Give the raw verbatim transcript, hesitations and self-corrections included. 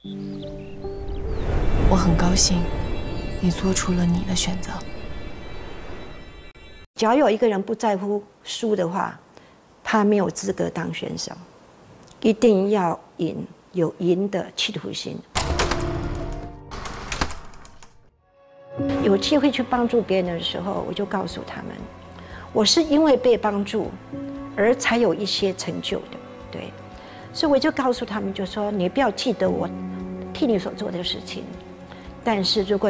我很高兴，你做出了你的选择。 只要有一个人不在乎输的话，他没有资格当选手。一定要赢，有赢的企图心。有机会去帮助别人的时候，我就告诉他们，我是因为被帮助，而才有一些成就的，对。所以我就告诉他们，就说你不要记得我替你所做的事情，但是如果